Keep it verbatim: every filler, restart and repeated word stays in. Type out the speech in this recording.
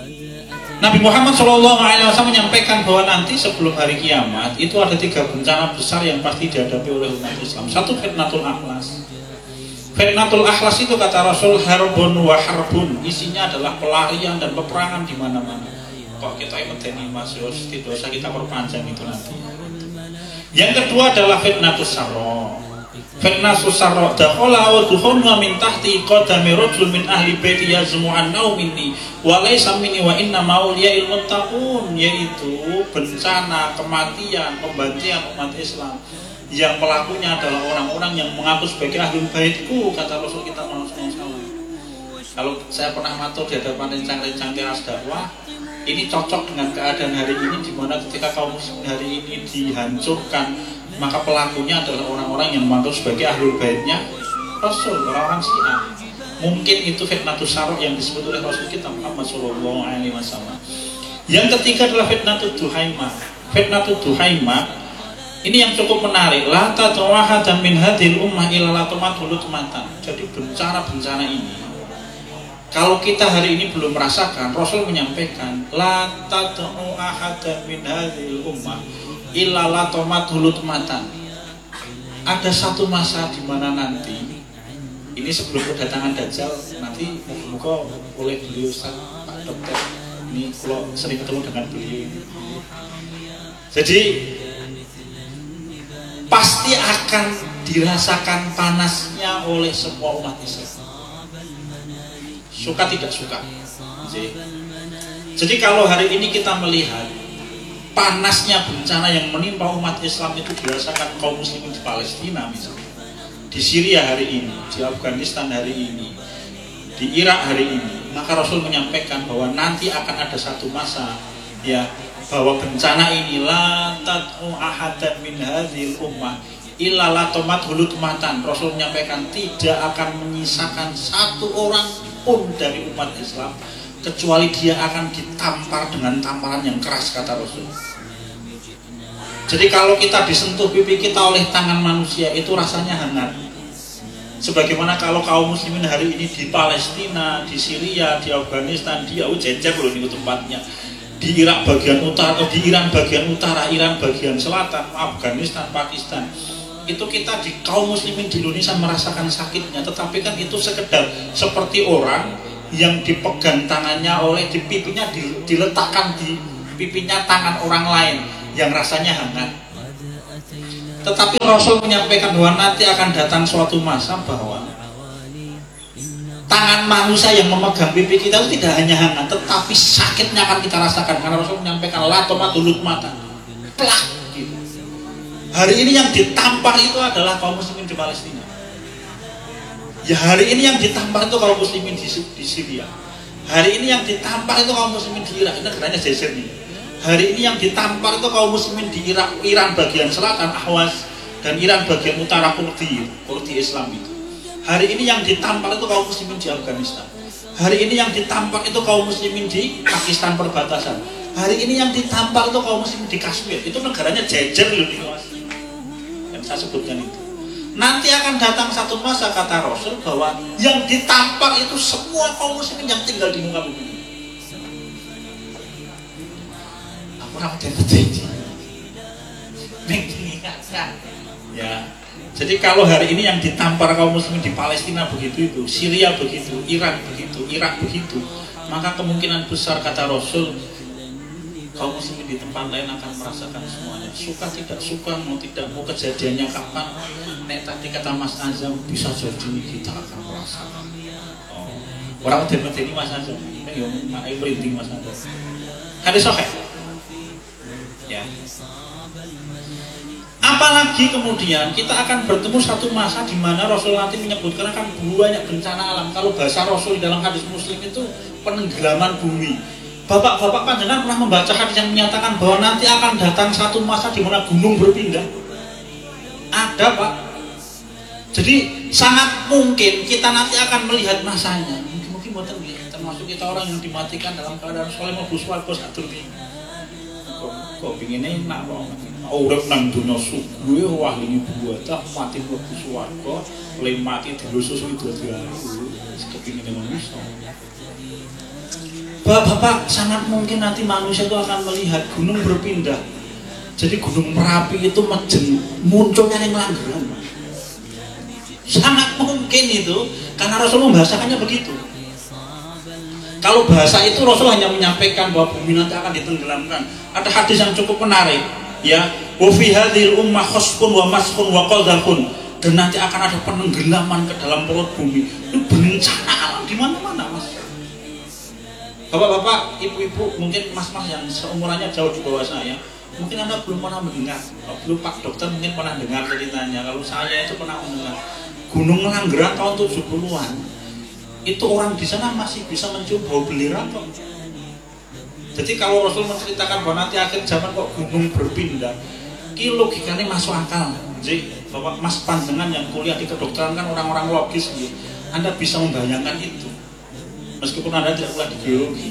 Nabi Muhammad shallallahu alaihi wasallam menyampaikan bahwa nanti sebelum hari kiamat itu ada tiga bencana besar yang pasti dihadapi oleh umat Islam. Satu, fitnatul akhlas. Fitnatul akhlas itu kata Rasul harbun wa harbun, isinya adalah pelarian dan peperangan di mana-mana. Kok kita medeni Mas Yos, tidak usah kita perpanjang itu nanti. Yang kedua adalah fitnatus sarra. Fitnatus sarra dakhala wa dukhulna min tahti qadami rajul min ahli baiti yazmu annahu minni wa laysa minni wa inna mauliya muttaqun, yaitu bencana, kematian, pembantian umat Islam yang pelakunya adalah orang-orang yang mengaku sebagai ahlul baitku, kata Rasul kita Muhammad shallallahu alaihi wasallam. Kalau saya pernah matur di hadapan rencang-rencang teras dakwah, ini cocok dengan keadaan hari ini, di mana ketika kaum muslimin hari ini dihancurkan, maka pelakunya adalah orang-orang yang mengaku sebagai ahlul baitnya Rasul, orang-orang Syiah. Mungkin itu fitnatus sarra yang disebut oleh Rasul kita Muhammad shallallahu alaihi wasallam. Yang ketiga adalah fitnatul duhaimah. Fitnatul duhaimah ini yang cukup menarik. La tad'uha min hadhil ummah illa latumatul matan. Jadi bencana-bencana ini, kalau kita hari ini belum merasakan, Rasul menyampaikan la tad'u ahadan min hadhil ummah illa latumatul matan. Ada satu masa di mana nanti, ini sebelum kedatangan Dajjal, nanti moga-moga oleh beliau Pak Dokter, ini kalau sering ketemu dengan beliau, jadi pasti akan dirasakan panasnya oleh semua umat Islam, suka tidak suka. Jadi kalau hari ini kita melihat panasnya bencana yang menimpa umat Islam itu dirasakan kaum muslimin di Palestina misalnya, di Syria hari ini, di Afghanistan hari ini, di Irak hari ini, maka Rasul menyampaikan bahwa nanti akan ada satu masa, ya, bahwa bencana ini la tad'u ahadan min hadhil ummah illa latomat hulut matan. Rasul menyampaikan tidak akan menyisakan satu orang pun dari umat Islam kecuali dia akan ditampar dengan tamparan yang keras, kata Rasul. Jadi kalau kita disentuh pipi kita oleh tangan manusia itu rasanya hangat. Sebagaimana kalau kaum muslimin hari ini di Palestina, di Syria, di Afghanistan, di Jejer loh ini tempatnya, di Irak bagian utara atau di Iran bagian utara, Iran bagian selatan, Afghanistan, Pakistan, itu kita di kaum muslimin di Indonesia merasakan sakitnya. Tetapi kan itu sekedar seperti orang yang dipegang tangannya oleh di pipinya diletakkan di pipinya tangan orang lain yang rasanya hangat. Tetapi Rasul menyampaikan bahwa nanti akan datang suatu masa bahwa tangan manusia yang memegang pipi kita itu tidak hanya hangat, tetapi sakitnya akan kita rasakan. Karena Rasul menyampaikan la tomatulud mata, plak gitu. Hari ini yang ditampar itu adalah kaum muslimin di Palestina. Ya hari ini yang ditampar itu kaum muslimin di, di Syria. Hari ini yang ditampar itu kaum muslimin di Irak. Ini negaranya Jejer nih. Hari ini yang ditampar itu kaum muslimin di Irak, Iran bagian selatan Ahwaz, dan Iran bagian utara Kurdi, Kurdi Islam itu. Hari ini yang ditampar itu kaum muslimin di Afghanistan. Hari ini yang ditampar itu kaum muslimin di Pakistan perbatasan. Hari ini yang ditampar itu kaum muslimin di Kashmir. Itu negaranya Jejer loh di yang saya sebutkan itu. Nanti akan datang satu masa, kata Rasul, bahwa yang ditampar itu semua kaum muslimin yang tinggal di muka bumi. Aku dapat janji. Mengingatkan. Ya. Jadi kalau hari ini yang ditampar kaum muslimin di Palestina begitu itu, Syria begitu, Iran begitu, Irak begitu, maka kemungkinan besar, kata Rasul, kaum muslimin di tempat lain akan merasakan semuanya. Suka tidak suka, mau tidak mau, kejadiannya kapan, nek tadi kata Mas Azam, bisa jadi kita akan merasakan. Oh. Orang udah ini Mas Azam, ini yang ayo merinding Mas Azam. Hadis sahih. Ya. Apalagi kemudian kita akan bertemu satu masa di mana Rasul nanti menyebutkan akan banyak bencana alam. Kalau bahasa Rasul dalam hadis Muslim itu penenggelaman bumi. Bapak-bapak panjenengan pernah membaca hadis yang menyatakan bahwa nanti akan datang satu masa di mana gunung berpindah? Ada, Pak. Jadi sangat mungkin kita nanti akan melihat masanya. Mungkin buatan termasuk kita orang yang dimatikan dalam keadaan soleh mau buswar bos atur ini. Kok pengen enak kok. Urip nang dunya suwe wah ini buat mati mlebu swarga, le mati dilusus itu dadi kepingin manusia. Bapak, sangat mungkin nanti manusia itu akan melihat gunung berpindah. Jadi gunung Merapi itu majeng munculnya yang Langgeran. Sangat mungkin itu, karena Rasul membahasakannya begitu. Kalau bahasa itu Rasul hanya menyampaikan bahwa bumi nanti akan ditenggelamkan. Ada hadis yang cukup menarik, ya. Wa fi hadhil ummah khasfun wa maskhun wa qadhafun. Dan nanti akan ada penenggelaman ke dalam perut bumi. Itu bencana alam di mana-mana, Mas. Bapak-bapak, ibu-ibu, mungkin mas-mas yang seumurannya jauh di bawah saya, mungkin Anda belum pernah mendengar. Belum Pak Dokter mungkin pernah dengar ceritanya. Kalau saya itu pernah mendengar Gunung Langgeran tahun tujuh puluhan. Itu orang di sana masih bisa mencium bau belerang kok. Jadi kalau Rasul menceritakan bahwa nanti akhir zaman kok gunung berpindah, ini logikanya masuk akal. Jadi Bapak Mas Panjenengan yang kuliah di kedokteran kan orang-orang logis gitu. Anda bisa membayangkan itu. Meskipun Anda tidak kuliah di geologi.